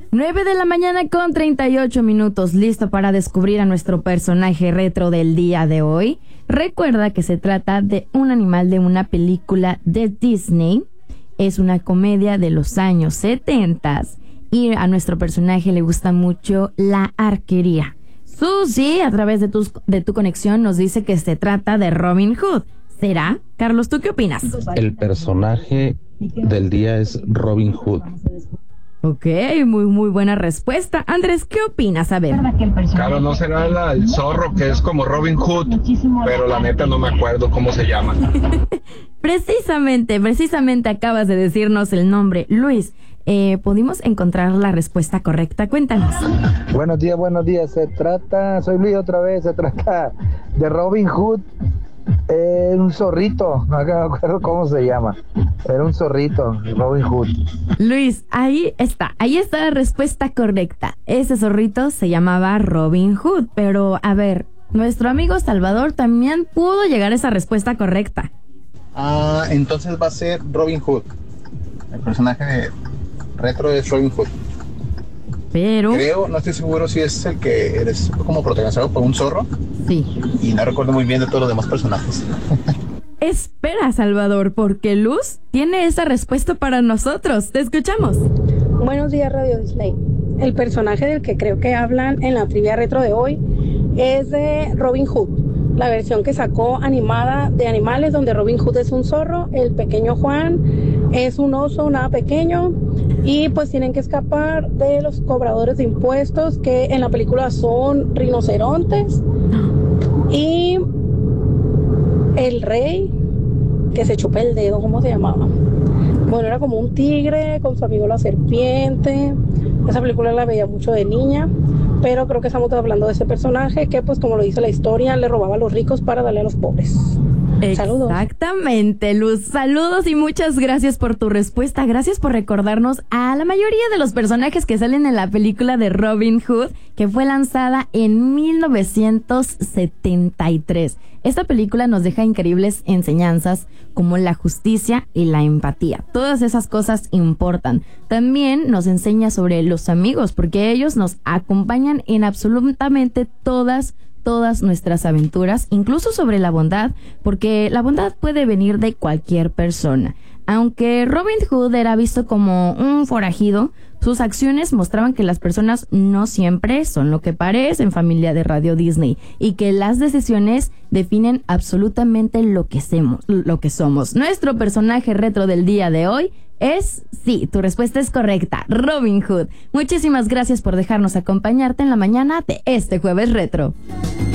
9 de la mañana con 38 minutos, listo para descubrir a nuestro personaje retro del día de hoy. Recuerda que se trata de un animal de una película de Disney. Es una comedia de los años 70 y a nuestro personaje le gusta mucho la arquería. Susi, a través de tu conexión, nos dice que se trata de Robin Hood. ¿Será? Carlos, ¿tú qué opinas? El personaje del día es Robin Hood. Ok, muy buena respuesta. Andrés, ¿qué opinas? A ver. Claro, no será el zorro que es como Robin Hood, pero la neta no me acuerdo cómo se llama. Precisamente acabas de decirnos el nombre. Luis, ¿pudimos encontrar la respuesta correcta? Cuéntanos. Buenos días. Soy Luis otra vez, se trata de Robin Hood. Un zorrito, no me acuerdo cómo se llama. Era un zorrito, Robin Hood. Luis, ahí está la respuesta correcta. Ese zorrito se llamaba Robin Hood, pero a ver, nuestro amigo Salvador también pudo llegar a esa respuesta correcta. Entonces va a ser Robin Hood. El personaje de retro es Robin Hood. Pero creo, no estoy seguro si es el que eres como protagonizado por un zorro. Sí. Y no recuerdo muy bien de todos los demás personajes. Espera, Salvador, porque Luz tiene esa respuesta para nosotros. Te escuchamos. Buenos días, Radio Disney. El personaje del que creo que hablan en la trivia retro de hoy es de Robin Hood. La versión que sacó animada de animales, donde Robin Hood es un zorro, el pequeño Juan es un oso nada pequeño, y pues tienen que escapar de los cobradores de impuestos, que en la película son rinocerontes, y el rey que se chupa el dedo, ¿cómo se llamaba? Bueno, era como un tigre con su amigo la serpiente. Esa película la veía mucho de niña, pero creo que estamos hablando de ese personaje que, pues como lo dice la historia, le robaba a los ricos para darle a los pobres. Saludos. Exactamente, Luz. Saludos y muchas gracias por tu respuesta. Gracias por recordarnos a la mayoría de los personajes que salen en la película de Robin Hood, que fue lanzada en 1973. Esta película nos deja increíbles enseñanzas como la justicia y la empatía. Todas esas cosas importan. También nos enseña sobre los amigos, porque ellos nos acompañan en absolutamente todas nuestras aventuras, incluso sobre la bondad, porque la bondad puede venir de cualquier persona. Aunque Robin Hood era visto como un forajido, sus acciones mostraban que las personas no siempre son lo que parecen, familia de Radio Disney, y que las decisiones definen absolutamente lo que somos. Nuestro personaje retro del día de hoy es, sí, tu respuesta es correcta, Robin Hood. Muchísimas gracias por dejarnos acompañarte en la mañana de este jueves retro.